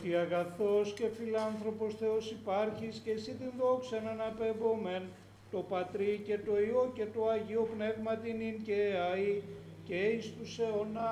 ότι αγαθός και φιλάνθρωπος Θεός υπάρχεις και εσύ την δόξα αναπεμπόμεν, το Πατρί και το Υιό και το Αγίο Πνεύμα την ειν και αεί και εις τους αιωνάς.